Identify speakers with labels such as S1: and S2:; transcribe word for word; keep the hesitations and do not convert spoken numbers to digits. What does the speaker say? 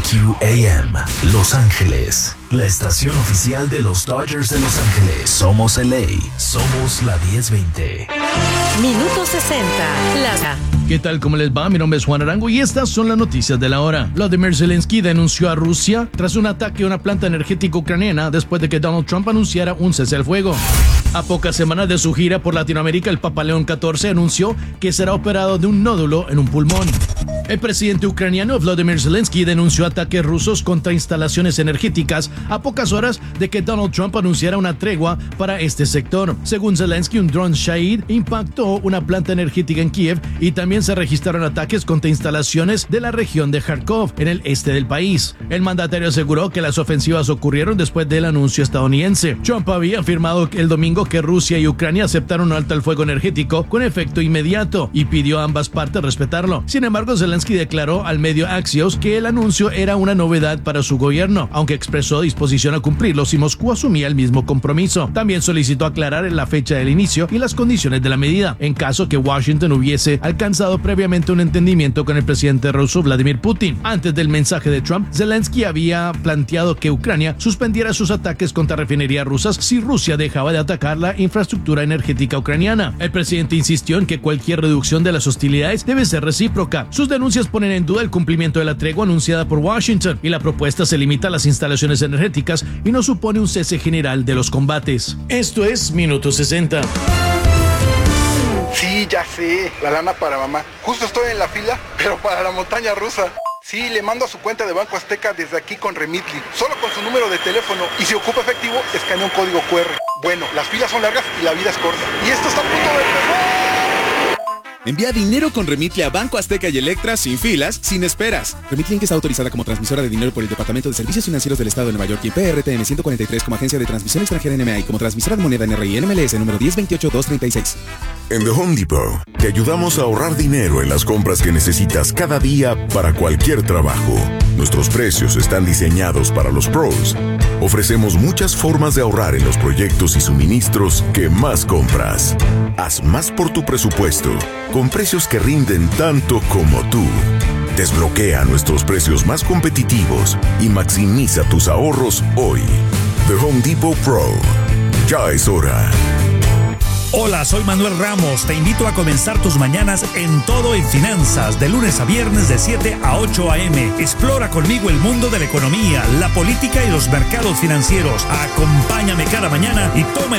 S1: Q A M, Los Ángeles, la estación oficial de los Dodgers de Los Ángeles. Somos L A, somos la diez veinte.
S2: Minuto sesenta. La...
S3: ¿Qué tal? ¿Cómo les va? Mi nombre es Juan Arango y estas son las noticias de la hora. Volodymyr Zelensky denunció a Rusia tras un ataque a una planta energética ucraniana después de que Donald Trump anunciara un cese al fuego. A pocas semanas de su gira por Latinoamérica, el Papa León catorce anunció que será operado de un nódulo en un pulmón. El presidente ucraniano Volodymyr Zelensky denunció ataques rusos contra instalaciones energéticas a pocas horas de que Donald Trump anunciara una tregua para este sector. Según Zelensky, un dron Shahid impactó una planta energética en Kiev y también se registraron ataques contra instalaciones de la región de Kharkov, en el este del país. El mandatario aseguró que las ofensivas ocurrieron después del anuncio estadounidense. Trump había afirmado el domingo que Rusia y Ucrania aceptaron un alto al fuego energético con efecto inmediato y pidió a ambas partes respetarlo. Sin embargo, Zelensky declaró al medio Axios que el anuncio era una novedad para su gobierno, aunque expresó disposición a cumplirlo si Moscú asumía el mismo compromiso. También solicitó aclarar la fecha del inicio y las condiciones de la medida, en caso que Washington hubiese alcanzado previamente un entendimiento con el presidente ruso Vladimir Putin. Antes del mensaje de Trump, Zelensky había planteado que Ucrania suspendiera sus ataques contra refinerías rusas si Rusia dejaba de atacar la infraestructura energética ucraniana. El presidente insistió en que cualquier reducción de las hostilidades debe ser recíproca. Sus denuncias ponen en duda el cumplimiento de la tregua anunciada por Washington y la propuesta se limita a las instalaciones energéticas y no supone un cese general de los combates. Esto es Minuto sesenta.
S4: Sí, ya sé, la lana para mamá. Justo estoy en la fila, pero para la montaña rusa. Sí, le mando a su cuenta de Banco Azteca desde aquí con Remitly, solo con su número de teléfono, y si ocupa efectivo, escanea un código Q R. Bueno, las filas son largas y la vida es corta. Y esto está a punto de empezar.
S5: Envía dinero con Remitly a Banco Azteca y Electra sin filas, sin esperas. Remitly Inc está autorizada como transmisora de dinero por el Departamento de Servicios Financieros del Estado de Nueva York y P R T M ciento cuarenta y tres como agencia de transmisión extranjera N M A y como transmisora de moneda N R I N M L S número diez veintiocho dos treinta y seis.
S6: En The Home Depot te ayudamos a ahorrar dinero en las compras que necesitas cada día para cualquier trabajo. Nuestros precios están diseñados para los pros. Ofrecemos muchas formas de ahorrar en los proyectos y suministros que más compras. Haz más por tu presupuesto, con precios que rinden tanto como tú. Desbloquea nuestros precios más competitivos y maximiza tus ahorros hoy. The Home Depot Pro. Ya es hora.
S7: Hola, soy Manuel Ramos. Te invito a comenzar tus mañanas en Todo en Finanzas, de lunes a viernes de siete a ocho a eme. Explora conmigo el mundo de la economía, la política y los mercados financieros. Acompáñame cada mañana y toma